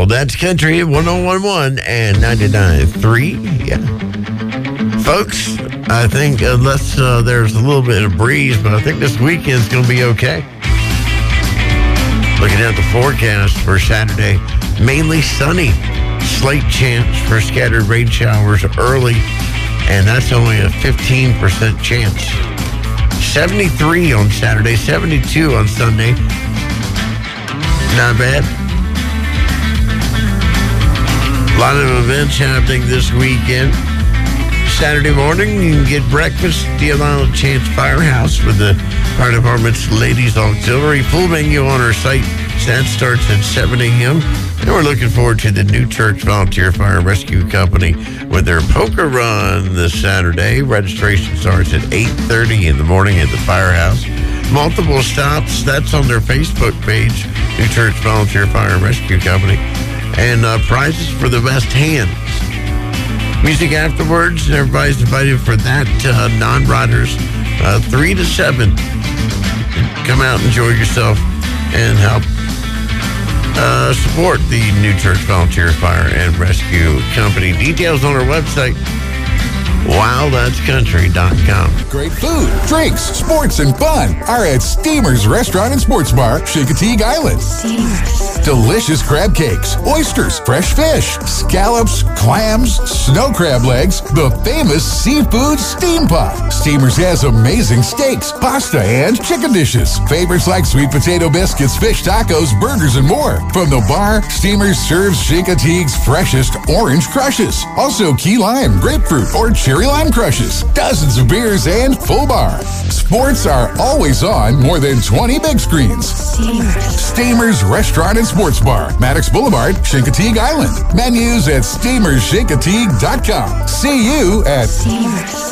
Wild That's Country, 101.1 and 99.3. Yeah. Folks, I think unless there's a little bit of breeze, but I think this weekend's going to be okay. Looking at the forecast for Saturday, mainly sunny. Slight chance for scattered rain showers early, and that's only a 15% chance. 73 on Saturday, 72 on Sunday. Not bad. A lot of events happening this weekend. Saturday morning, you can get breakfast at the Island Chance Firehouse with the Fire Department's Ladies Auxiliary. Full menu on our site. That starts at 7 a.m. And we're looking forward to the New Church Volunteer Fire and Rescue Company with their poker run this Saturday. Registration starts at 8:30 in the morning at the firehouse. Multiple stops. That's on their Facebook page, New Church Volunteer Fire and Rescue Company. And prizes for the best hands. Music afterwards, and everybody's invited for that. Non-riders, 3 to 7. Come out, enjoy yourself, and help support the New Church Volunteer Fire and Rescue Company. Details on our website, WildThat'sCountry.com. Great food, drinks, sports, and fun are at Steamer's Restaurant and Sports Bar, Chincoteague Island. Steamer's. Delicious crab cakes, oysters, fresh fish, scallops, clams, snow crab legs, the famous seafood steam pot. Steamer's has amazing steaks, pasta, and chicken dishes. Favorites like sweet potato biscuits, fish tacos, burgers, and more. From the bar, Steamer's serves Chincoteague's freshest orange crushes. Also key lime, grapefruit, or cherry lime crushes. Dozens of beers and full bar. Sports are always on more than 20 big screens. Steamer's Restaurant and Sports Bar, Maddox Boulevard, Chincoteague Island. Menus at steamerschincoteague.com. See you at Steamer's.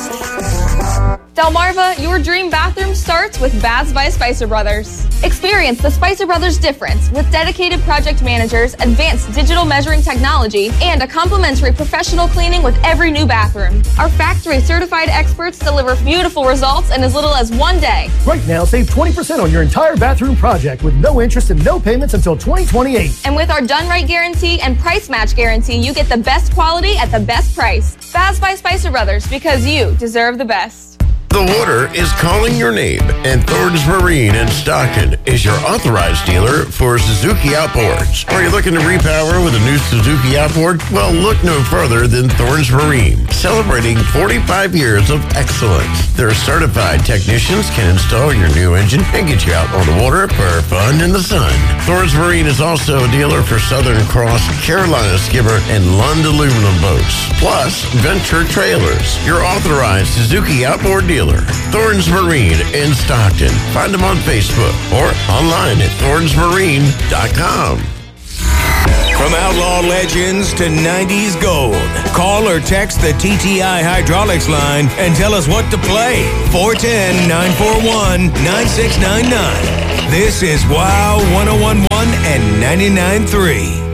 Delmarva, your dream bathroom starts with Baths by Spicer Brothers. Experience the Spicer Brothers difference with dedicated project managers, advanced digital measuring technology, and a complimentary professional cleaning with every new bathroom. Our factory certified experts deliver beautiful results in as little as 1 day. Right now, save 20% on your entire bathroom project with no interest and no payments until 2028. And with our Done Right guarantee and price match guarantee, you get the best quality at the best price. Baths by Spicer Brothers, because you deserve the best. The water is calling your name, and Thornton's Marine in Stockton is your authorized dealer for Suzuki outboards. Are you looking to repower with a new Suzuki outboard? Well, look no further than Thornton's Marine, celebrating 45 years of excellence. Their certified technicians can install your new engine and get you out on the water for fun in the sun. Thornton's Marine is also a dealer for Southern Cross, Carolina Skimmer, and Lund aluminum boats, plus Venture Trailers, your authorized Suzuki outboard dealer. Thornton's Marine in Stockton. Find them on Facebook or online at thorntonsmarine.com. From outlaw legends to 90s gold, call or text the TTI Hydraulics line and tell us what to play. 410-941-9699. This is WOW 101.1 and 99.3.